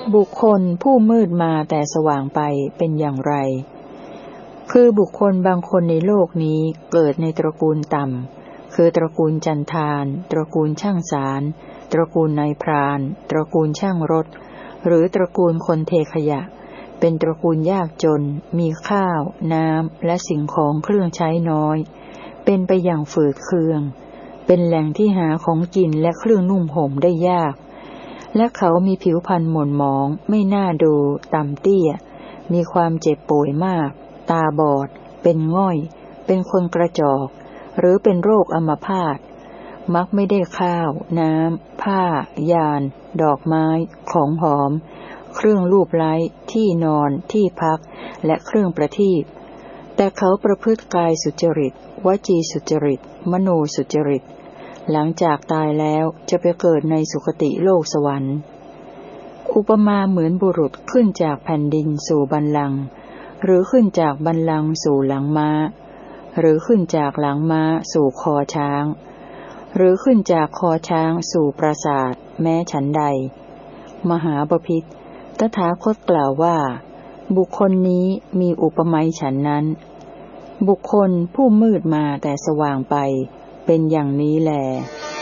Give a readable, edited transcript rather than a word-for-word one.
บุคคลผู้มืดมาแต่สว่างไปเป็นอย่างไรคือบุคคลบางคนในโลกนี้เกิดในตระกูลต่ำคือตระกูลจันทานตระกูลช่างสารตระกูลนายพรานตระกูลช่างรถหรือตระกูลคนเทขยะเป็นตระกูลยากจนมีข้าวน้ำและสิ่งของเครื่องใช้น้อยเป็นไปอย่างฝืดเคืองเป็นแหล่งที่หาของกินและเครื่องนุ่งห่มได้ยากและเขามีผิวพรรณหม่นหมองไม่น่าดูต่ำเตี้ยมีความเจ็บป่วยมากตาบอดเป็นง่อยเป็นคนกระจอกหรือเป็นโรคอัมพาตมักไม่ได้ข้าวน้ำผ้ายานดอกไม้ของหอมเครื่องลูบไล้ที่นอนที่พักและเครื่องประทีปแต่เขาประพฤติกายสุจริตวจีสุจริตมโนสุจริตหลังจากตายแล้วจะไปเกิดในสุคติโลกสวรรค์อุปมาเหมือนบุรุษขึ้นจากแผ่นดินสู่บัลลังก์หรือขึ้นจากบัลลังก์สู่หลังม้าหรือขึ้นจากหลังม้าสู่คอช้างหรือขึ้นจากคอช้างสู่ปราสาทแม้ฉันใดมหาบพิตรตถาคตกล่าวว่าบุคคลนี้มีอุปมาฉันนั้นบุคคลผู้มืดมาแต่สว่างไปเป็นอย่างนี้แล